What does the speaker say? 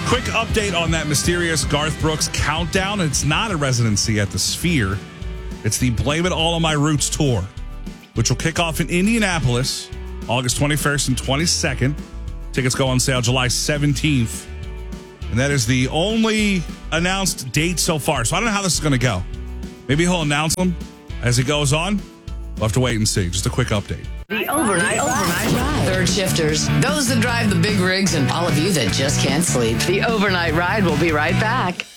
Quick update on that mysterious Garth Brooks countdown. It's not a residency at the Sphere. It's the Blame It All on My Roots tour, which will kick off in Indianapolis August 21st and 22nd. Tickets go on sale July 17th. And that is the only announced date so far. So I don't know how this is going to go. Maybe he'll announce them as it goes on. We'll have to wait and see. Just a quick update. The overnight ride. Third shifters, those that drive the big rigs, and all of you that just can't sleep. The overnight ride will be right back.